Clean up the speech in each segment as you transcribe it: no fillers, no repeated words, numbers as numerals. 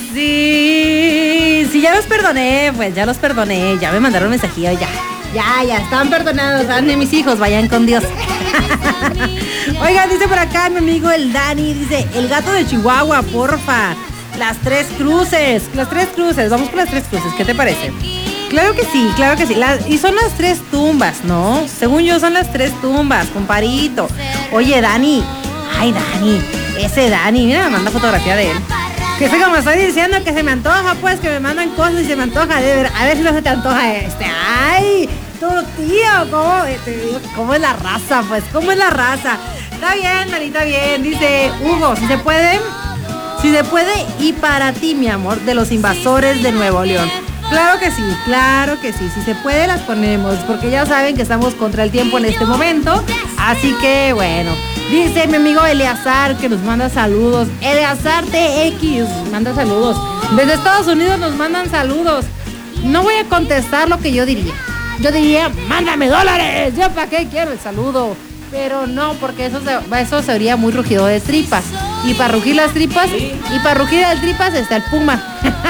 Sí, ya los perdoné, pues ya los perdoné, ya me mandaron mensajillo, ya, están perdonados, ande mis hijos, vayan con Dios. Oiga, dice por acá mi amigo el Dani, dice, el gato de Chihuahua, porfa, las tres cruces, vamos por las tres cruces, ¿qué te parece? Claro que sí, y son las tres tumbas, ¿no? Según yo son las tres tumbas, comparito. Oye, Dani, ese Dani, mira, me manda fotografía de él. Que sé como estoy diciendo que se me antoja, pues, que me mandan cosas y se me antoja, a ver si no se te antoja ay, tu tío, ¿cómo es la raza, pues? ¿Cómo es la raza? Está bien, Dani, está bien, dice Hugo, si se puede, y para ti, mi amor, de los invasores de Nuevo León. Claro que sí, si se puede las ponemos, porque ya saben que estamos contra el tiempo en este momento, así que bueno. Dice mi amigo Eleazar que nos manda saludos. Eleazar TX manda saludos. Desde Estados Unidos nos mandan saludos. No voy a contestar lo que yo diría. Yo diría, mándame dólares. ¿Yo para qué quiero el saludo? Pero no, porque eso sería muy rugido de tripas. Y para rugir las tripas, está el Puma.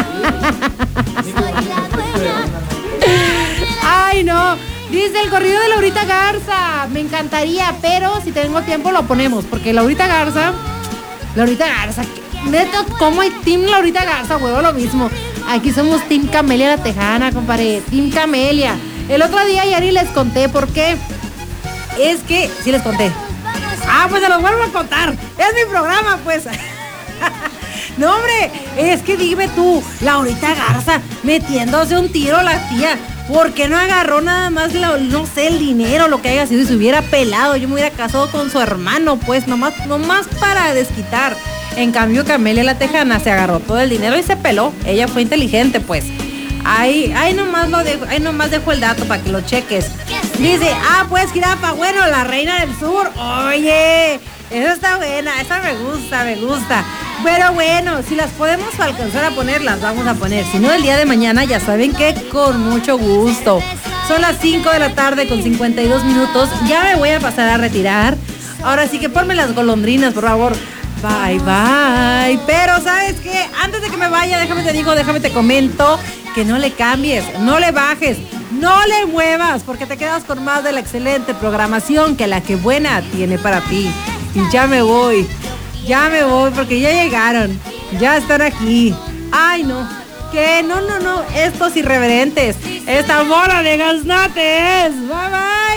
Ay, no. Dice el corrido de Laurita Garza, me encantaría, pero si tengo tiempo lo ponemos, porque Laurita Garza, neta, ¿cómo hay Team Laurita Garza? Huevo lo mismo. Aquí somos Team Camelia la Tejana, compadre, Team Camelia. El otro día ya ni les conté por qué. Es que, sí les conté. Pues se los vuelvo a contar. Es mi programa, pues. No, hombre, es que dime tú, Laurita Garza metiéndose un tiro a la tía. ¿Por qué no agarró nada más, no sé, el dinero, lo que haya sido, y se hubiera pelado? Yo me hubiera casado con su hermano, pues, nomás para desquitar. En cambio, Camelia la Tejana se agarró todo el dinero y se peló. Ella fue inteligente, pues. Ahí nomás dejo el dato para que lo cheques. Dice, pues, jirafa, bueno, la reina del sur. Oye, esa está buena, esa me gusta. Pero bueno, si las podemos alcanzar a poner, las vamos a poner. Si no, el día de mañana, ya saben que con mucho gusto. Son las 5 de la tarde con 52 minutos. Ya me voy a pasar a retirar. Ahora sí que ponme las golondrinas, por favor. Bye. Pero, ¿sabes qué? Antes de que me vaya, déjame te comento que no le cambies, no le bajes, no le muevas, porque te quedas con más de la excelente programación que la que buena tiene para ti. Y ya me voy porque ya llegaron, ya están aquí. Ay, no, que no, estos irreverentes, esta bola de gaznates. Bye.